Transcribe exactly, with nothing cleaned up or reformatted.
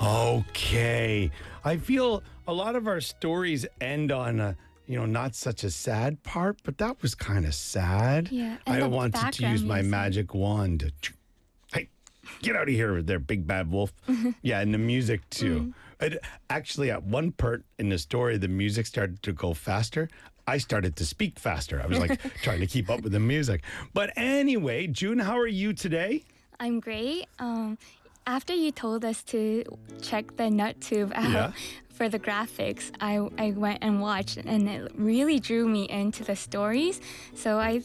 Okay. I feel a lot of our stories end on a, you know, not such a sad part, but that was kind of sad. Yeah, and I the wanted to background use my music. magic wand to, hey, get out of here with their big bad wolf. Yeah, and the music too. It, actually, at one part in the story, the music started to go faster. I started to speak faster. I was like trying to keep up with the music. But anyway, June, how are you today? I'm great. Um, after you told us to check the NutTube out Yeah. for the graphics, I, I went and watched, and it really drew me into the stories. So I